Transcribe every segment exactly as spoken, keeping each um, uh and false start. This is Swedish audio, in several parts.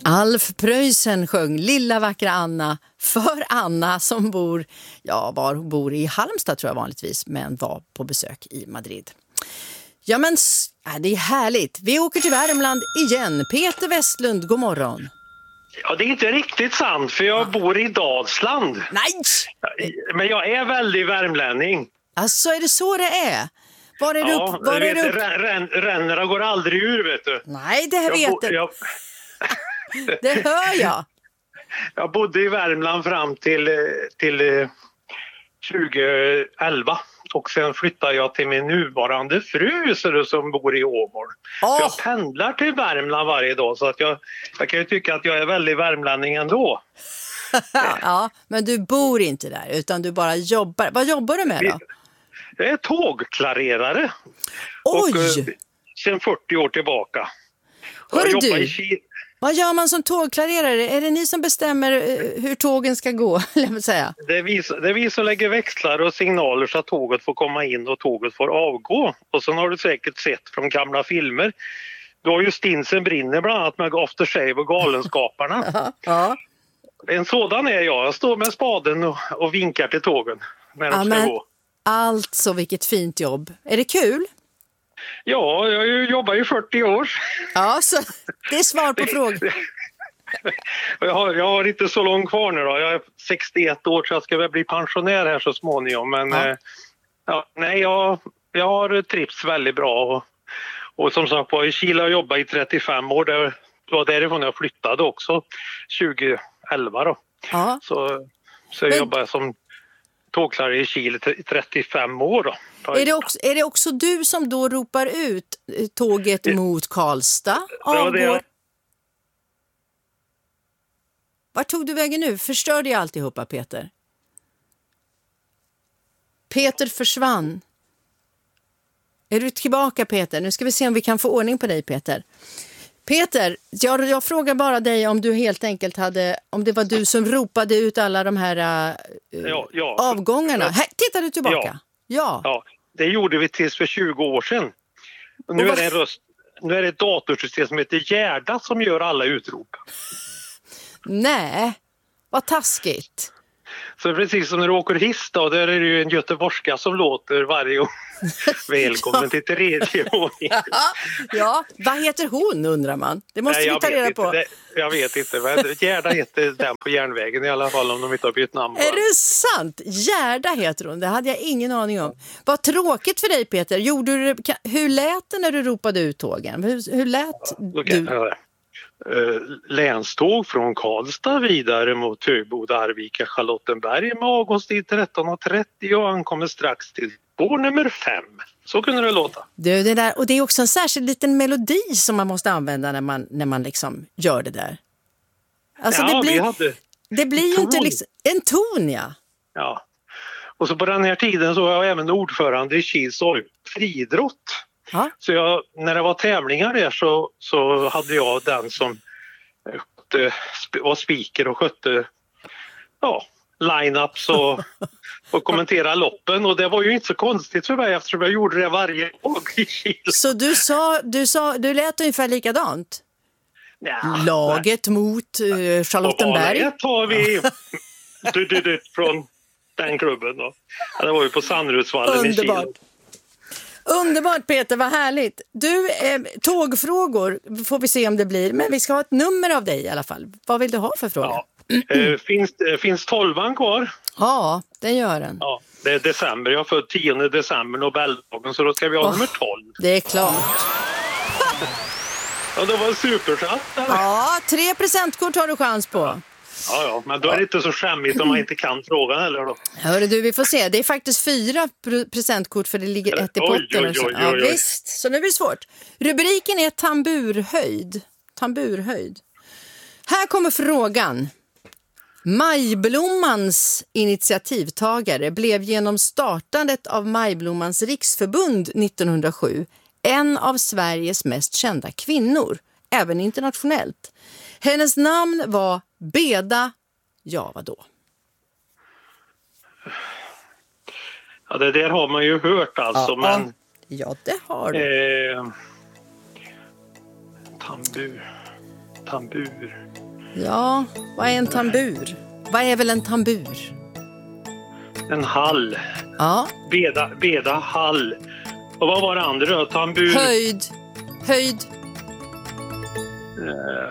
Alf Preussen sjöng Lilla vackra Anna för Anna som bor, ja var hon bor i Halmstad tror jag vanligtvis, men var på besök i Madrid. Ja men äh, det är härligt. Vi åker till Värmland igen. Peter Westlund, god morgon. Ja, det är inte riktigt sant för jag ja. bor i Dalsland. Nej! Men jag är väldigt värmlänning. Alltså är det så det är? Var är ja, du upp? Var är vet, du upp? Rän, rännerna går aldrig ur, vet du. Nej, det här vet bo, du. Jag... Det hör jag. Jag bodde i Värmland fram till, till tjugoelva. Och sen flyttade jag till min nuvarande fru som bor i Åmål. Oh. Jag pendlar till Värmland varje dag så att jag, jag kan ju tycka att jag är väldigt värmlänning ändå. Ja, men du bor inte där utan du bara jobbar. Vad jobbar du med då? Jag är tågklarerare. Oj! Och, sen fyrtio år tillbaka. Hörru jag du, i Kil- vad gör man som tågklarerare? Är det ni som bestämmer hur tågen ska gå? Jag vill säga? Det, är vi, det är vi som lägger växlar och signaler så att tåget får komma in och tåget får avgå. Och sen har du säkert sett från gamla filmer. Du har ju Stinsen brinner bland annat med After Shave och Galenskaparna. Ja, ja. En sådan är jag. Jag står med spaden och, och vinkar till tågen när de ja, ska men, gå. alltså vilket fint jobb. Är det kul? Ja, jag jobbar ju fyrtio år. Ja, så det är svar på frågan. jag, har, jag har inte så långt kvar nu då. Jag är sextioett år så jag ska väl bli pensionär här så småningom. Men ja. Eh, ja, nej, jag, jag har trivts väldigt bra. Och, och som sagt var i Kil har jag jobbat i trettiofem år. Det var därifrån jag flyttade också tjugoelva då. Ja. Så, så jag men... jobbade som tågklarare i Kil i trettiofem år då. Är det, också, är det också du som då ropar ut tåget det, mot Karlstad? Avgår? Det jag... Var tog du vägen nu? Förstörde jag alltihopa, Peter? Peter försvann. Är du tillbaka, Peter? Nu ska vi se om vi kan få ordning på dig, Peter. Peter, jag, jag frågar bara dig om du helt enkelt hade, om det var du som ropade ut alla de här uh, ja, ja. avgångarna. Ja. Här, tittar du tillbaka? Ja. ja. ja. Det gjorde vi tills för tjugo år sedan. Och nu, och är det en röst, nu är det ett datorsystem som heter Gerda som gör alla utrop. Nej, vad taskigt. Så precis som när du åker hiss då, där är det ju en göteborgska som låter varje gång. Välkommen ja. till tredje våningen. Ja, vad heter hon undrar man? Det måste Nej, vi ta reda på. Det, jag vet inte, men Gerda heter den på järnvägen i alla fall om de inte har bytt namn. Är det sant? Gerda heter hon, det hade jag ingen aning om. Vad tråkigt för dig, Peter. Gjorde du, hur lät det när du ropade ut tågen? Hur, hur lät ja, okay. du? Uh, länståg från Karlstad vidare mot Högboda, Arvika, Charlottenberg med avgångstid tretton och trettio och ankommer strax till spår nummer fem. Så kunde det låta. Du, det där, och det är också en särskild liten melodi som man måste använda när man, när man liksom gör det där. Alltså ja, det blir, vi hade det blir ju inte liksom, en ton, ja. Ja, och så på den här tiden så var jag även ordförande i Kils friidrott. Ja. Så jag, när det var tävlingar där så, så hade jag den som skötte, var speaker och skötte ja, line-ups och, och kommentera loppen. Och det var ju inte så konstigt för mig eftersom jag gjorde det varje dag i Kil. Så du sa, du sa, du lät ungefär likadant? Ja, Laget nej. mot uh, Charlottenberg. Ja, tar vi du, du, du, från den klubben då. Ja, det var ju på Sandrudsvallen i Kil. Underbart, Peter, vad härligt. Du, eh, tågfrågor får vi se om det blir. Men vi ska ha ett nummer av dig i alla fall. Vad vill du ha för fråga? Ja. eh, finns, eh, finns tolvan kvar? Ja, den gör den. Ja, det är december. Jag är född tionde december, Nobeldagen. Så då ska vi ha oh, nummer tolv. Det är klart. Ja, det var supersatt. Ja, tre presentkort har du chans på. Ja. Ja, ja, men då är det inte så skämmigt om man inte kan frågan eller då. Hörru du, vi får se. Det är faktiskt fyra presentkort för det ligger ett i potten. Oj, oj, oj, oj, oj. Ja, visst, så nu blir det svårt. Rubriken är tamburhöjd. Tamburhöjd. Här kommer frågan. Majblommans initiativtagare blev genom startandet av Majblommans riksförbund nittonhundrasju en av Sveriges mest kända kvinnor, även internationellt. Hennes namn var Beda, ja vadå? Ja, det där har man ju hört alltså, ja, men... Ja, det har du. Eh, tambur. tambur. Ja, vad är en tambur? Vad är väl en tambur? En hall. Ja. Beda, beda hall. Och vad var det andra då? Tambur. Höjd. Höjd. Uh,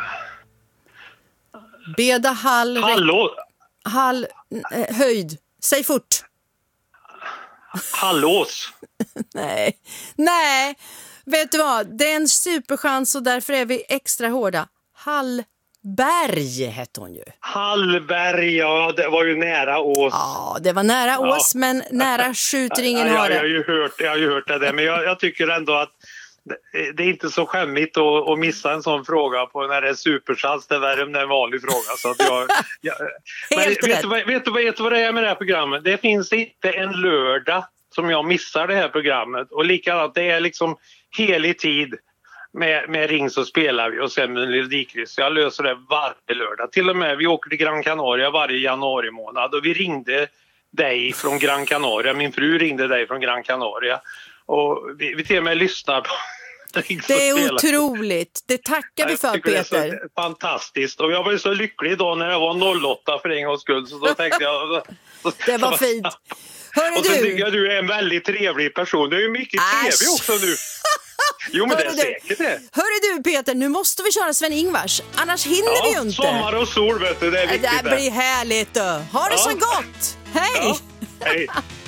Beda hall. hallå. Hall. Eh, höjd. Säg fort. Hallås. Nej. Nej. Vet du vad? Det är en superchans och därför är vi extra hårda. Hallberg hette hon ju. Hallberg, ja, det var ju nära Ås. Ja, det var nära Ås, ja. Men nära skjuter ingen ja, hare. Jag har ju hört, jag har ju hört det där, men jag, jag tycker ändå att det är inte så skämmigt att, att missa en sån fråga på när det är superchans. Det är värre om det är en vanlig fråga. Så att jag, jag, men vet, du, vet, du, vet, du, vet du vad det är med det här programmet? Det finns inte en lördag som jag missar det här programmet. Och likadant, det är liksom helig tid med, med Ring så spelar vi och sen med Melodikryss. Jag löser det varje lördag. Till och med vi åker till Gran Canaria varje januari månad och vi ringde dig från Gran Canaria. Min fru ringde dig från Gran Canaria. Och vi, vi till och med lyssnar på det är otroligt. Det tackar vi för, Peter. Det är fantastiskt. Och jag var ju så lycklig idag när jag var noll åtta för en gångs skull. Så då tänkte jag... det var fint. Hörru och så du. tycker jag du är en väldigt trevlig person. Du är ju mycket trevlig också nu. Jo, men Hörru det är du. säkert det. Hörru du, Peter, nu måste vi köra Sven-Ingvars. Annars hinner ja, vi ju inte. Sommar och sol, vet du. Det är viktigt. Det blir härligt. Då. Ha det ja. så gott. Hej! Ja. Hej!